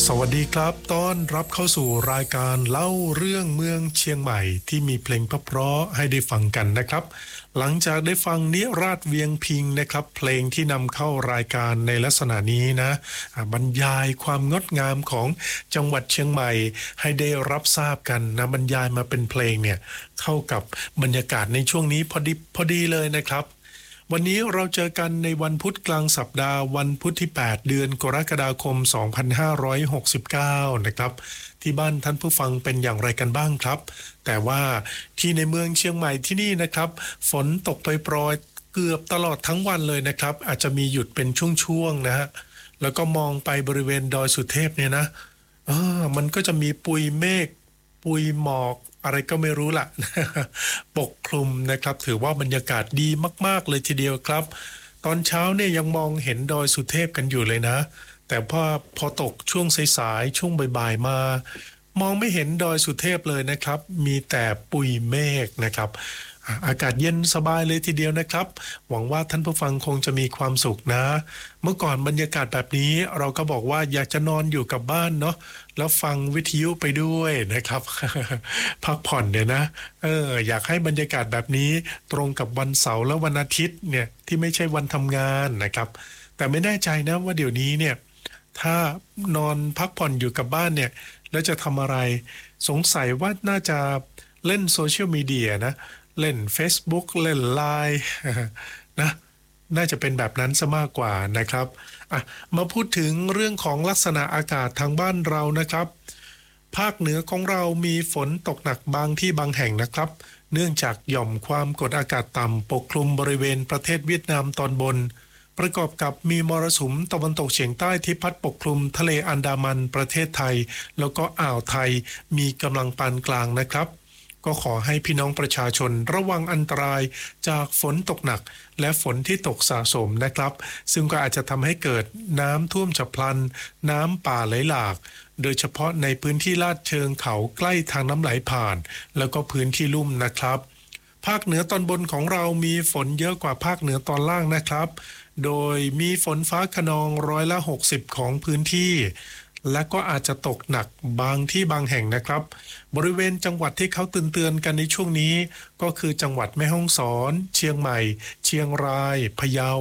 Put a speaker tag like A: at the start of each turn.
A: สวัสดีครับต้อนรับเข้าสู่รายการเล่าเรื่องเมืองเชียงใหม่ที่มีเพลงเพราะๆให้ได้ฟังกันนะครับหลังจากได้ฟังนิราศเวียงพิงนะครับเพลงที่นำเข้ารายการในลักษณะนี้นะบรรยายความงดงามของจังหวัดเชียงใหม่ให้ได้รับทราบกันนะบรรยายมาเป็นเพลงเนี่ยเข้ากับบรรยากาศในช่วงนี้พอดีเลยนะครับวันนี้เราเจอกันในวันพุธกลางสัปดาห์วันพุธที่8เดือนกรกฎาคม2569นะครับที่บ้านท่านผู้ฟังเป็นอย่างไรกันบ้างครับแต่ว่าที่ในเมืองเชียงใหม่ที่นี่นะครับฝนตกโปรยๆเกือบตลอดทั้งวันเลยนะครับอาจจะมีหยุดเป็นช่วงๆนะฮะแล้วก็มองไปบริเวณดอยสุเทพเนี่ยนะมันก็จะมีปุยเมฆปุยหมอกอะไรก็ไม่รู้ล่ะ ปกคลุมนะครับถือว่าบรรยากาศดีมากๆเลยทีเดียวครับตอนเช้าเนี่ยยังมองเห็นดอยสุเทพกันอยู่เลยนะแต่พอตกช่วงสายๆช่วงบ่ายๆมามองไม่เห็นดอยสุเทพเลยนะครับมีแต่ปุยเมฆนะครับอากาศเย็นสบายเลยทีเดียวนะครับหวังว่าท่านผู้ฟังคงจะมีความสุขนะเมื่อก่อนบรรยากาศแบบนี้เราก็บอกว่าอยากจะนอนอยู่กับบ้านเนาะแล้วฟังวิทยุไปด้วยนะครับ พักผ่อนเนี่ยนะอยากให้บรรยากาศแบบนี้ตรงกับวันเสาร์และวันอาทิตย์เนี่ยที่ไม่ใช่วันทำงานนะครับแต่ไม่แน่ใจนะว่าเดี๋ยวนี้เนี่ยถ้านอนพักผ่อนอยู่กับบ้านเนี่ยแล้วจะทำอะไรสงสัยว่าน่าจะเล่นโซเชียลมีเดียนะเล่น Facebook เล่น LINE นะน่าจะเป็นแบบนั้นซะมากกว่านะครับมาพูดถึงเรื่องของลักษณะอากาศทางบ้านเรานะครับภาคเหนือของเรามีฝนตกหนักบางที่บางแห่งนะครับเนื่องจากหย่อมความกดอากาศต่ำปกคลุมบริเวณประเทศเวียดนามตอนบนประกอบกับมีมรสุมตะวันตกเฉียงใต้ที่พัดปกคลุมทะเลอันดามันประเทศไทยแล้วก็อ่าวไทยมีกำลังปานกลางนะครับก็ขอให้พี่น้องประชาชนระวังอันตรายจากฝนตกหนักและฝนที่ตกสะสมนะครับซึ่งก็อาจจะทำให้เกิดน้ำท่วมฉับพลันน้ำป่าไหลหลากโดยเฉพาะในพื้นที่ลาดเชิงเขาใกล้ทางน้ำไหลผ่านแล้วก็พื้นที่ลุ่มนะครับภาคเหนือตอนบนของเรามีฝนเยอะกว่าภาคเหนือตอนล่างนะครับโดยมีฝนฟ้าคะนอง60%ของพื้นที่และก็อาจจะตกหนักบางที่บางแห่งนะครับบริเวณจังหวัดที่เขาเตือนกันในช่วงนี้ก็คือจังหวัดแม่ฮ่องสอนเชียงใหม่เชียงรายพะเยา